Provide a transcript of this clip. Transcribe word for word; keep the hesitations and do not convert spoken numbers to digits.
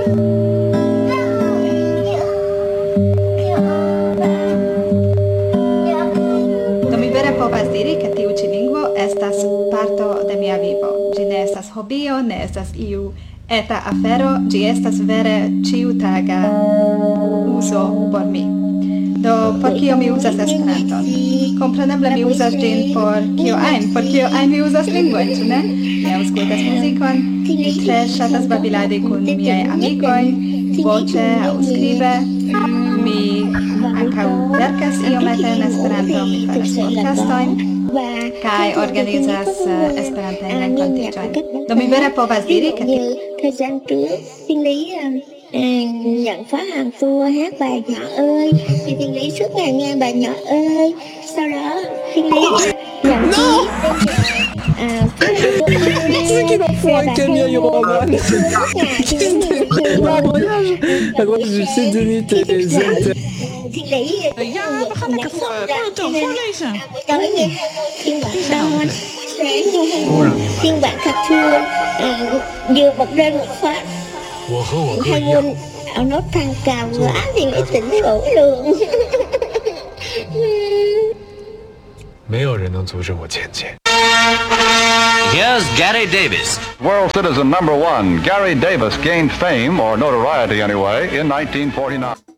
Do mi vere povas diri, ke tiu ĉi lingvo estas parto de mia vivo. Ĝi ne estas hobio, ne estas iu eta afero, ĝi estas vere ĉiutaga uzo por mi. Do, por kio mi uzas Esperanton? Kompreneble mi uzas ĝin por kio ajn, por kio ajn mi uzas lingvojn, ĉu ne? Mi aŭskultas muzikon, mi tre ŝatas babiladi kun miaj amikoj, voĉe aŭ skribe. Mi ankaŭ verkas iomete en Esperanto, mi faras podcastojn kaj organizas uh, Esperantajn renkontiĝojn. Do mi vere povas diri, ke thời gian trước Thiên Lý à, nhận phó hàng tour hát bài Nhỏ ơi, thì Thiên Lý suốt ngày nghe bài Nhỏ ơi. Sau đó Thiên Lý nhận chi à, C'est qui l'enfant qui a mis un roman? Alors je sais donner tes ailes. Thiên Lý Ja, we gaan lekker voor Peloton voorlezen. tối nghe phiên bản đón sáng phiên bản cà thưa à, vừa bật lên một phát hai quân ảo nốt thăng cao quá thì mới tỉnh ngủ luôn. 没有人能阻止我前进。 Here's Gary Davis. World citizen number one, Gary Davis gained fame, or notoriety anyway, in nineteen forty-nine.